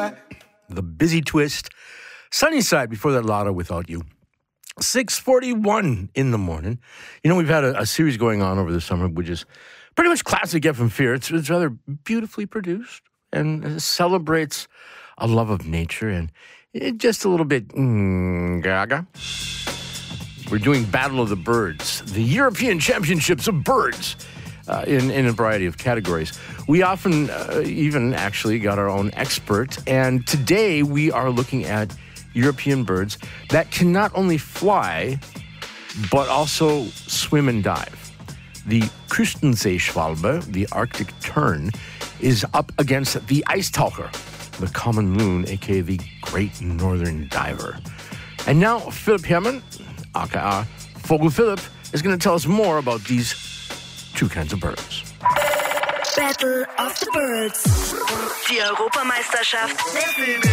The Busy Twist. Sunnyside before that, Lotta Without You. 6:41 in the morning. You know, we've had a series going on over the summer, which is pretty much classic FM4. It's rather beautifully produced and celebrates a love of nature and just a little bit gaga. We're doing Battle of the Birds, the European Championships of Birds. In a variety of categories. We often even actually got our own expert, and today we are looking at European birds that can not only fly, but also swim and dive. The Küstenseeschwalbe, the Arctic tern, is up against the Eistaucher, the common loon, aka the Great Northern Diver. And now Philipp Herrmann, aka Vogel Philipp, is going to tell us more about these two kinds of birds. Battle of the Birds. Die Europameisterschaft der Vögel.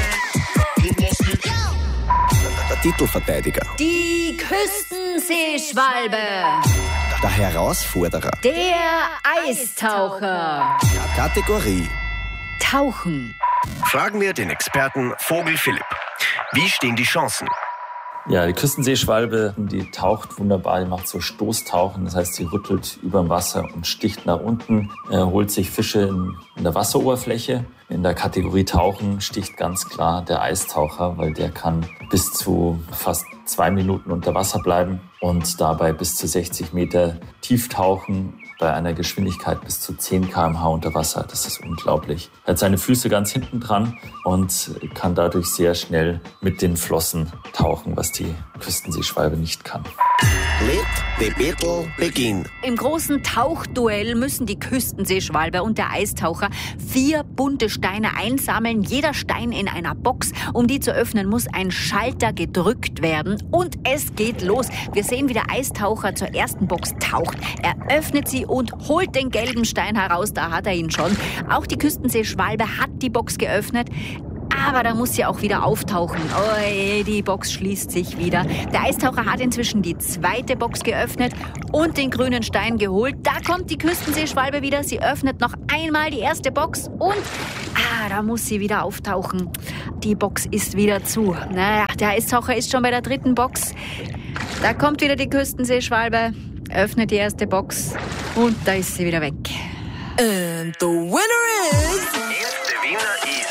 Der Titelverteidiger. Die Küstenseeschwalbe. Der Herausforderer. Der Eistaucher. Kategorie Tauchen. Fragen wir den Experten Vogel Philipp. Wie stehen die Chancen? Ja, die Küstenseeschwalbe, die taucht wunderbar, die macht so Stoßtauchen, das heißt, sie rüttelt über dem Wasser und sticht nach unten, holt sich Fische in der Wasseroberfläche. In der Kategorie Tauchen sticht ganz klar der Eistaucher, weil der kann bis zu fast 2 Minuten unter Wasser bleiben und dabei bis zu 60 Meter tief tauchen, bei einer Geschwindigkeit bis zu 10 km/h unter Wasser. Das ist unglaublich. Er hat seine Füße ganz hinten dran und kann dadurch sehr schnell mit den Flossen tauchen, was die Küstenseeschwalbe nicht kann. Let the battle begin. Im großen Tauchduell müssen die Küstenseeschwalbe und der Eistaucher 4 bunte Steine einsammeln, jeder Stein in einer Box. Um die zu öffnen, muss ein Schalter gedrückt werden und es geht los. Wir sehen, wie der Eistaucher zur ersten Box taucht. Er öffnet sie und holt den gelben Stein heraus, da hat er ihn schon. Auch die Küstenseeschwalbe hat die Box geöffnet. Aber da muss sie auch wieder auftauchen. Oh, die Box schließt sich wieder. Der Eistaucher hat inzwischen die zweite Box geöffnet und den grünen Stein geholt. Da kommt die Küstenseeschwalbe wieder. Sie öffnet noch einmal die erste Box und da muss sie wieder auftauchen. Die Box ist wieder zu. Naja, der Eistaucher ist schon bei der dritten Box. Da kommt wieder die Küstenseeschwalbe, öffnet die erste Box und da ist sie wieder weg. And the winner is... Der Gewinner ist...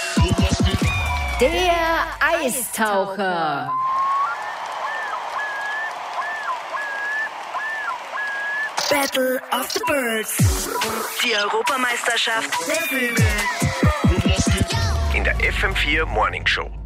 Der Eistaucher. Battle of the Birds. Die Europameisterschaft der Vögel. In der FM4 Morning Show.